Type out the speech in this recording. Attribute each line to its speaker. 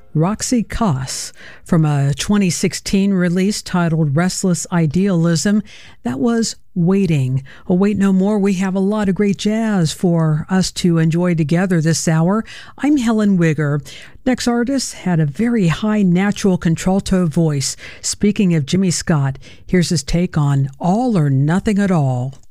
Speaker 1: Roxy Koss from a 2016 release titled Restless Idealism. That was Waiting. Oh, wait no more. We have a lot of great jazz for us to enjoy together this hour. I'm Helen Wigger. Next artist had a very high natural contralto voice. Speaking of Jimmy Scott, here's his take on All or Nothing at All.